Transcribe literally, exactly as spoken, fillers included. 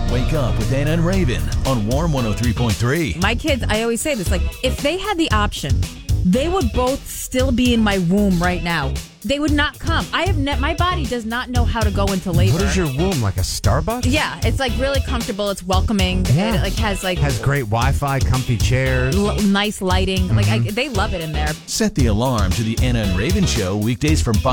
Wake up with Anna and Raven on Warm one oh three point three. My kids, I always say this, like, if they had the option, they would both still be in my womb right now. They would not come. I have ne- my body does not know how to go into labor. What is your womb, like a Starbucks? Yeah, it's like really comfortable. It's welcoming. Yeah. It like has like Has great Wi-Fi, comfy chairs. l- nice lighting. Mm-hmm. Like I, they love it in there. Set the alarm to the Anna and Raven Show weekdays from five